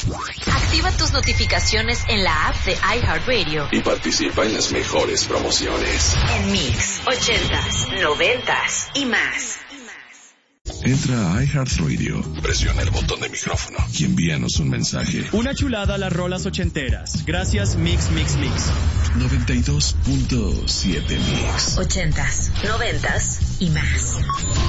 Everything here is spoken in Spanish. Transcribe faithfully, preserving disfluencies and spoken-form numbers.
Activa tus notificaciones en la app de iHeartRadio y participa en las mejores promociones. En Mix, ochentas, noventas y más. Entra a iHeartRadio, presiona el botón de micrófono y envíanos un mensaje. Una chulada a las rolas ochenteras. Gracias Mix Mix Mix. noventa y dos punto siete Mix. Ochentas, noventas y más.